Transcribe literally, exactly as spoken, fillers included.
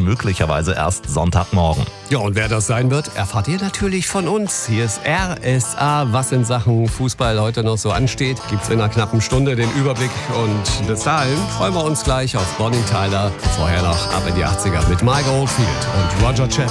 möglicherweise erst Sonntagmorgen. Ja, und wer das sein wird, erfahrt ihr natürlich von uns. Hier ist R S A, was in Sachen Fußball heute noch so ansteht. Gibt's in einer knappen Stunde den Überblick. Und bis dahin freuen wir uns gleich auf Bonnie Tyler. Vorher noch ab in die achtziger mit Margo Oldfield und Roger Chat.